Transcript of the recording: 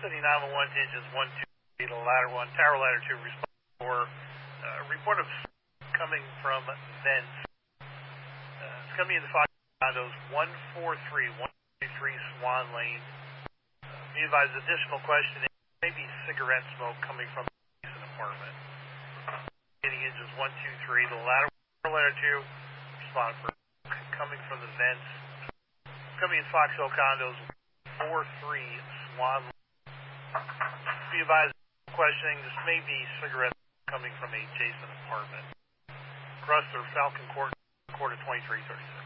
City 911 to engines 1, 2, 3, the ladder 1, tower ladder 2, respond for report of coming from vents. It's coming in the Fox condos 143, 123 Swan Lane. Be advised, additional questioning, maybe cigarette smoke coming from an apartment. Getting engines 1, 2, 3, the ladder 2, respond for coming from the vents. Coming in Fox Hill condos 43 Swan Lane. Be advised, questioning, this may be cigarettes coming from a adjacent apartment. Crust or Falcon Court, quarter 2336.